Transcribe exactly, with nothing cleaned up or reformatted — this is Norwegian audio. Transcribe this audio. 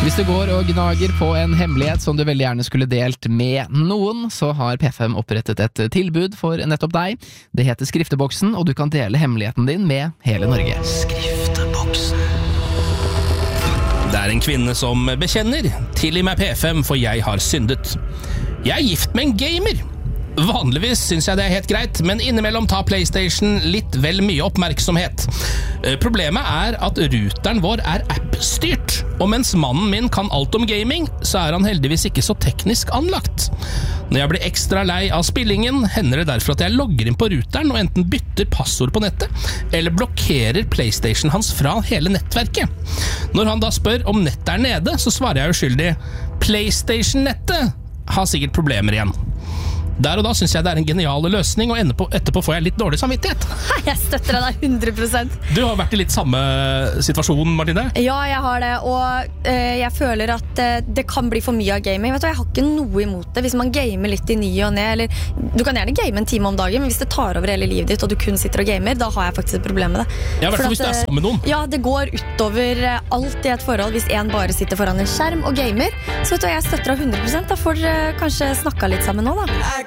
Hvis du går og gnager på en hemmelighet som du veldig gjerne skulle delt med noen, så har P fem opprettet et tilbud for nettopp deg. Det heter Skrifteboksen, og du kan dele hemmeligheten din med hele Norge. Skrifteboksen. Det er en kvinne som bekjenner. Tilgi meg P fem, for jeg har syndet. Jeg er gift med en gamer. Vanligvis synes jeg det er helt greit, men innimellom tar PlayStation litt vel mye oppmerksomhet. Problemet er at ruteren vår er app-styrt, og mens mannen min kan alt om gaming, så er han heldigvis ikke så teknisk anlagt. Når jeg blir ekstra lei av spillingen, hender det derfor at jeg logger inn på ruteren og enten bytter passord på nettet, eller blokkerer PlayStation hans fra hele nettverket. Når han da spør om nettet er nede, så svarer jeg uskyldig, PlayStation-nettet har sikkert problemer igjen. Der og da synes jeg det er en genial løsning, og etterpå får jeg litt dårlig samvittighet. Jeg støtter deg hundre prosent. Du har vært i litt samme situasjon, Martine? Ja, jeg har det, og eh, jeg føler at eh, det kan bli for mye av gaming. Vet du, jeg har ikke noe imot det. Hvis man gamer litt i ny og ned, eller du kan gjerne game en time om dagen, men hvis det tar over hele livet ditt, og du kun sitter og gamer, da har jeg faktisk et problem med det. Ja, i hvert fall hvis du er sammen med noen. Ja, det går utover alt i et forhold. Hvis en bare sitter foran en skjerm og gamer, så vet du, jeg støtter deg hundre prosent. Da får dere kanskje snakka litt sammen nå, da.